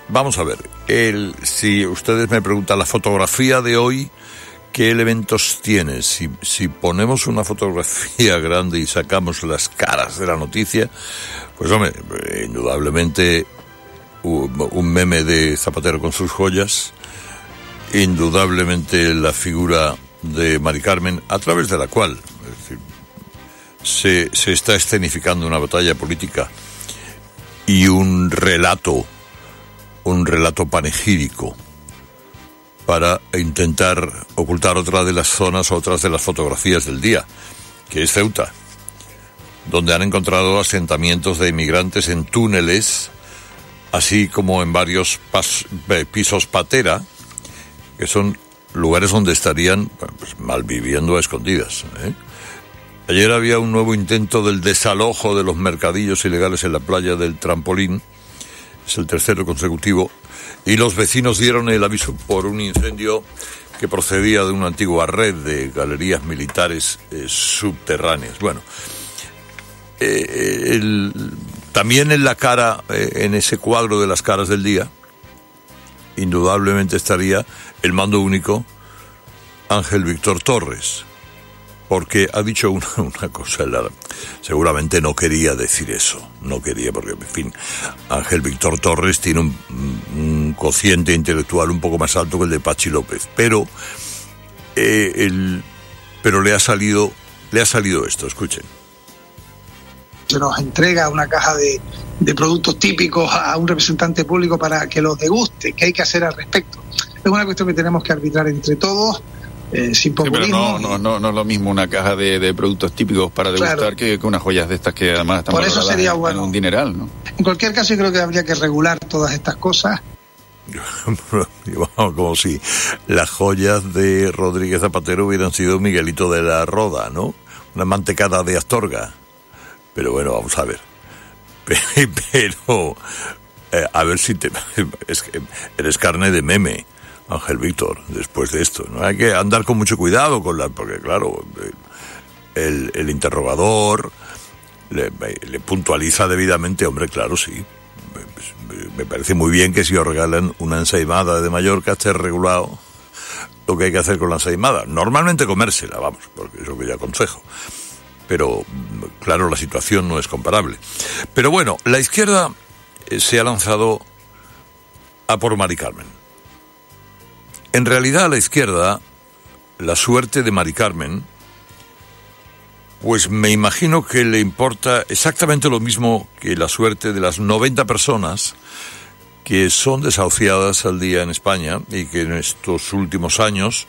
vamos a ver, si ustedes me preguntan la fotografía de hoy, ¿qué elementos tiene? Si ponemos una fotografía grande y sacamos las caras de la noticia, pues hombre, indudablemente un meme de Zapatero con sus joyas, indudablemente la figura de Mari Carmen, a través de la cual, es decir, se está escenificando una batalla política y un relato panegírico para intentar ocultar otra de las zonas, otras de las fotografías del día, que es Ceuta, donde han encontrado asentamientos de inmigrantes en túneles, así como en varios pisos patera, que son lugares donde estarían pues, malviviendo a escondidas, ¿eh? Ayer había un nuevo intento del desalojo de los mercadillos ilegales en la playa del Trampolín, es el tercero consecutivo, y los vecinos dieron el aviso por un incendio que procedía de una antigua red de galerías militares subterráneas. Bueno, también en la cara, en ese cuadro de las caras del día, indudablemente estaría el mando único Ángel Víctor Torres, porque ha dicho una cosa, seguramente no quería decir eso, no quería, porque, en fin, Ángel Víctor Torres tiene un cociente intelectual un poco más alto que el de Pachi López, pero le ha salido esto, escuchen. Se nos entrega una caja de productos típicos a un representante público para que los deguste. ¿Qué hay que hacer al respecto? Es una cuestión que tenemos que arbitrar entre todos, sin populismo. Sí, pero no es lo mismo una caja de productos típicos para degustar, claro, que unas joyas de estas que además están por eso sería bueno un dineral, ¿no? En cualquier caso, yo creo que habría que regular todas estas cosas. Como si las joyas de Rodríguez Zapatero hubieran sido Miguelito de la Roda, ¿no? Una mantecada de Astorga. Pero bueno, vamos a ver. Pero a ver si es que eres carne de meme, Ángel Víctor, después de esto, ¿no? Hay que andar con mucho cuidado porque claro, el interrogador le puntualiza debidamente, hombre, claro, sí. Me parece muy bien que si os regalan una ensaimada de Mallorca esté regulado lo que hay que hacer con la ensaimada. Normalmente comérsela, vamos, porque eso que ya aconsejo. Pero, claro, la situación no es comparable. Pero bueno, la izquierda se ha lanzado a por Mari Carmen. En realidad, a la izquierda, la suerte de Mari Carmen, pues me imagino que le importa exactamente lo mismo que la suerte de las 90 personas que son desahuciadas al día en España y que en estos últimos años,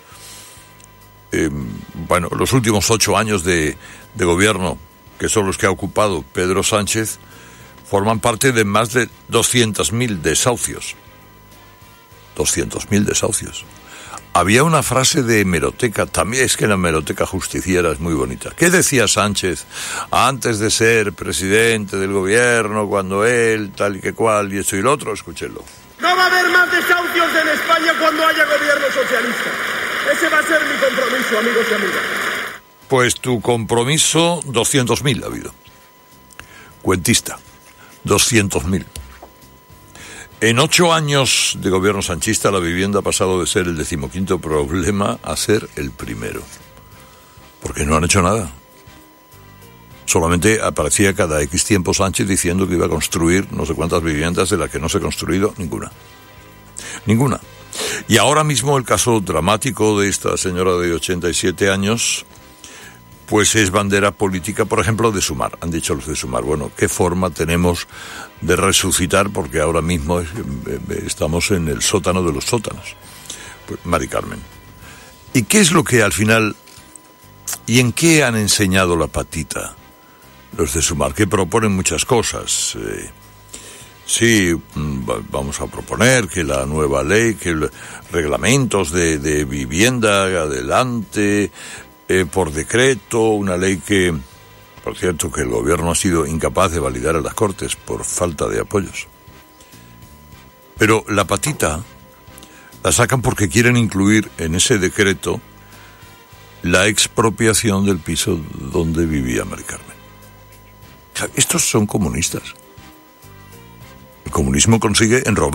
los últimos 8 años de gobierno, que son los que ha ocupado Pedro Sánchez, forman parte de más de 200.000 desahucios. 200.000 desahucios. Había una frase de hemeroteca, también es que la hemeroteca justiciera es muy bonita. ¿Qué decía Sánchez antes de ser presidente del gobierno, cuando él, tal y que cual, y esto y lo otro? Escúchenlo. No va a haber más desahucios en España cuando haya gobierno socialista. Ese va a ser mi compromiso, amigos y amigas. Pues tu compromiso, 200.000 ha habido. Cuentista, 200.000. En 8 años de gobierno sanchista, la vivienda ha pasado de ser el 15º problema a ser el primero. Porque no han hecho nada. Solamente aparecía cada X tiempo Sánchez diciendo que iba a construir no sé cuántas viviendas, de las que no se ha construido ninguna. Ninguna. Y ahora mismo el caso dramático de esta señora de 87 años, pues es bandera política, por ejemplo, de Sumar. Han dicho los de Sumar, bueno, ¿qué forma tenemos de resucitar? Porque ahora mismo estamos en el sótano de los sótanos. Pues Mari Carmen. ¿Y qué es lo que al final, y en qué han enseñado la patita los de Sumar? Que proponen muchas cosas. Sí, vamos a proponer que la nueva ley, que reglamentos de vivienda adelante, por decreto, una ley que, por cierto, que el gobierno ha sido incapaz de validar en las Cortes por falta de apoyos. Pero la patita la sacan porque quieren incluir en ese decreto la expropiación del piso donde vivía Mari Carmen. O sea, estos son comunistas. El comunismo consigue enrobar